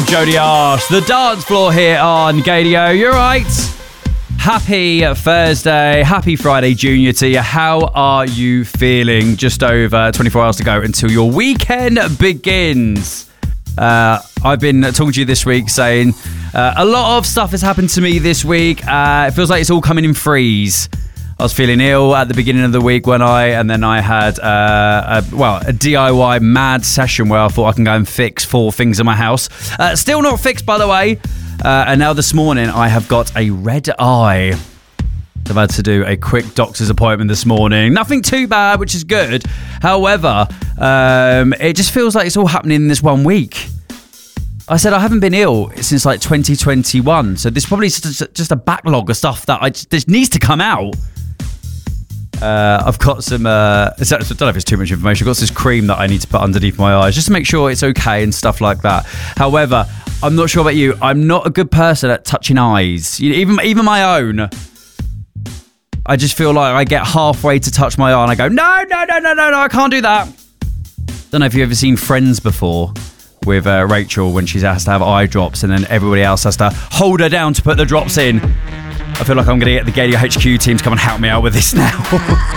Jody Arsh, the dance floor here on Gadio. You're right. Happy Thursday, happy Friday Junior to you. How are you feeling? Just over 24 hours to go until your weekend begins. I've been talking to you this week saying a lot of stuff has happened to me this week. It feels like it's all coming in threes. I was feeling ill at the beginning of the week and then I had a DIY mad session where I thought I can go and fix 4 things in my house. Still not fixed, by the way. And now this morning I have got a red eye. I've had to do a quick doctor's appointment this morning. Nothing too bad, which is good. However, it just feels like it's all happening in this 1 week. I said I haven't been ill since like 2021. So there's probably just a backlog of stuff that just needs to come out. I've got some, I don't know if it's too much information. I've got this cream that I need to put underneath my eyes just to make sure it's okay and stuff like that. However, I'm not sure about you. I'm not a good person at touching eyes. Even my own. I just feel like I get halfway to touch my eye and I go, no, I can't do that. Don't know if you've ever seen Friends before with Rachel when she has to have eye drops and then everybody else has to hold her down to put the drops in. I feel like I'm going to get the Gadio HQ team to come and help me out with this now.